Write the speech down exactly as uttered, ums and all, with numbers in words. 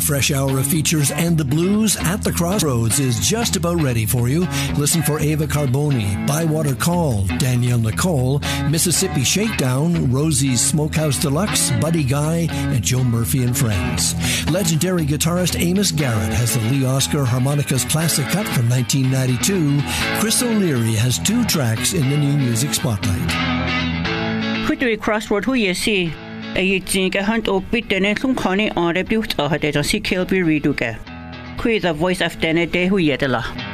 A fresh hour of features and the blues at the Crossroads is just about ready for you. Listen for Ava Carboni, Bywater Call, Danielle Nicole, Mississippi Shakedown, Rosie's Smokehouse Deluxe, Buddy Guy, and Joe Murphy and Friends. Legendary guitarist Amos Garrett has the Lee Oscar Harmonicas Classic Cut from nineteen ninety-two. Chris O'Leary has two tracks in the New Music Spotlight. Kutui Crossroad hu yesi ay jing ka hunt op bit dene lung khani on rebuilt a hade si Kilby Reduke. Kui the voice of dene de hu yedela.